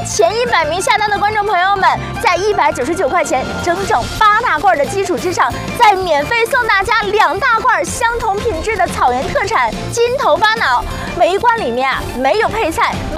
前100名下单的观众朋友们，在199块钱整整8大罐的基础之上，再免费送大家2大罐相同品质的草原特产金头巴脑。每一罐里面啊没有配菜。